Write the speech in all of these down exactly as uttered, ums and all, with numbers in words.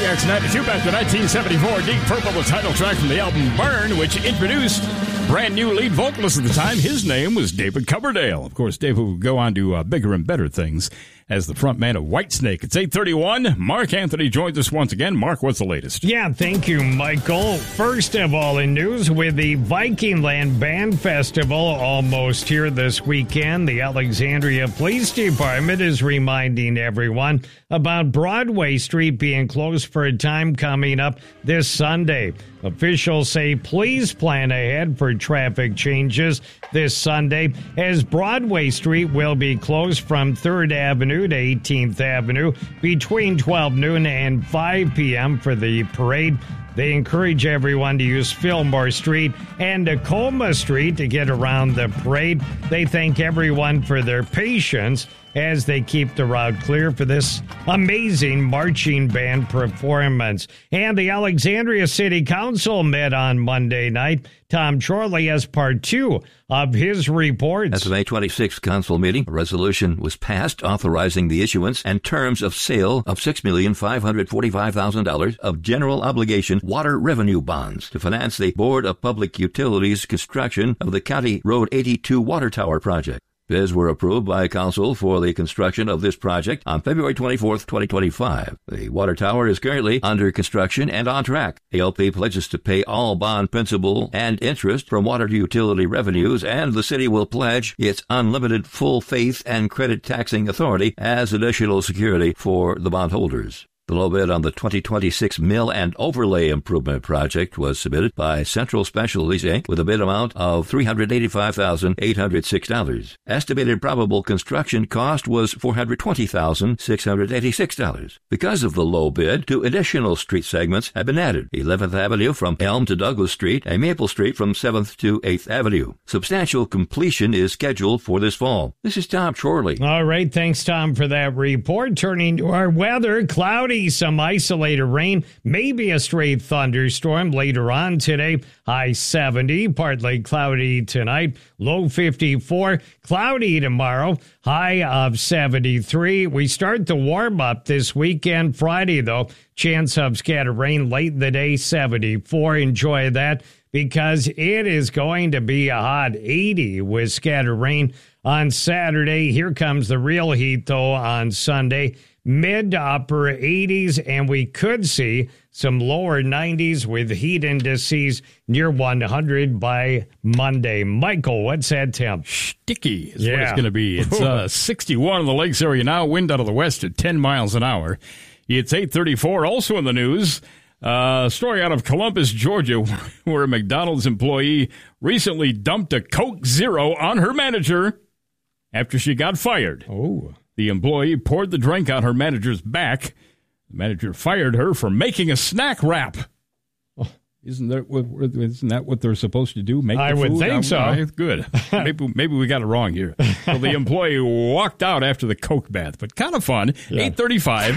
X ninety-two, back to nineteen seventy-four. Deep Purple, the title track from the album Burn, which introduced brand new lead vocalist at the time. His name was David Coverdale. Of course, David would go on to uh, bigger and better things as the frontman of Whitesnake. It's eight thirty-one. Mark Anthony joins us once again. Mark, what's the latest? Yeah, thank you, Michael. First of all, in news with the Vikingland Band Festival almost here this weekend, the Alexandria Police Department is reminding everyone about Broadway Street being closed for a time coming up this Sunday. Officials say please plan ahead for traffic changes this Sunday, as Broadway Street will be closed from third Avenue to eighteenth Avenue between twelve noon and five p.m. for the parade. They encourage everyone to use Fillmore Street and Tacoma Street to get around the parade. They thank everyone for their patience as they keep the route clear for this amazing marching band performance. And the Alexandria City Council met on Monday night. Tom Chorley has part two of his reports. At the May twenty-sixth council meeting, a resolution was passed authorizing the issuance and terms of sale of six million five hundred forty-five thousand dollars of general obligation water revenue bonds to finance the Board of Public Utilities construction of the County Road eighty-two water tower project. Bids were approved by Council for the construction of this project on February twenty-fourth, twenty twenty-five. The water tower is currently under construction and on track. A L P pledges to pay all bond principal and interest from water utility revenues, and the city will pledge its unlimited full faith and credit taxing authority as additional security for the bondholders. The low bid on the twenty twenty-six Mill and Overlay Improvement Project was submitted by Central Specialties, Incorporated with a bid amount of three hundred eighty-five thousand eight hundred six dollars. Estimated probable construction cost was four hundred twenty thousand six hundred eighty-six dollars. Because of the low bid, two additional street segments have been added: eleventh Avenue from Elm to Douglas Street and Maple Street from seventh to eighth Avenue. Substantial completion is scheduled for this fall. This is Tom Chorley. All right, thanks, Tom, for that report. Turning to our weather, cloudy, some isolated rain, maybe a stray thunderstorm later on today. High seventy, partly cloudy tonight, low fifty-four, cloudy tomorrow, high of seventy-three. We start to warm up this weekend. Friday, though, chance of scattered rain late in the day, seventy-four. Enjoy that, because it is going to be a hot eighty with scattered rain on Saturday. Here comes the real heat, though, on Sunday. Mid to upper eighties, and we could see some lower nineties with heat indices near one hundred by Monday. Michael, what's that temp? Sticky is yeah. what it's going to be. It's uh, sixty-one in the lakes area now, wind out of the west at ten miles an hour. It's eight thirty-four. Also in the news, a uh, story out of Columbus, Georgia, where a McDonald's employee recently dumped a Coke Zero on her manager after she got fired. Oh. The employee poured the drink on her manager's back. The manager fired her for making a snack wrap. Oh, isn't that what, isn't that what they're supposed to do? Make I the would food? think I'm, so. I, good. maybe maybe we got it wrong here. So the employee walked out after the Coke bath, but kind of fun. Yeah. eight thirty-five.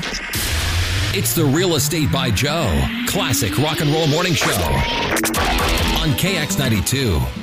It's the Real Estate by Joe. Classic rock and roll morning show on K X ninety-two.